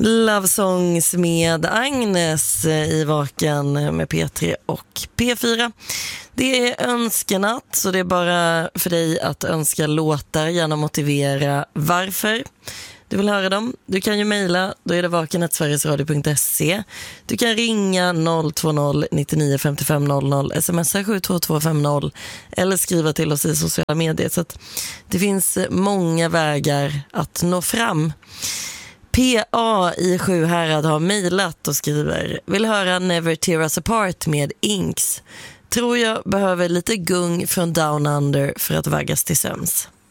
Love Songs med Agnes i Vaken med P3 och P4. Det är önskenatt, så det är bara för dig att önska låtar, gärna motivera varför du vill höra dem. Du kan ju mejla, då är det vaken@sverigesradio.se. Du kan ringa 020 99 55 00, smsa 72250 eller skriva till oss i sociala medier. Så att det finns många vägar att nå fram. PA i Sjuhärad har mejlat och skriver: vill höra Never Tear Us Apart med Inks. Tror jag behöver lite gung från Down Under för att vaggas till sömns.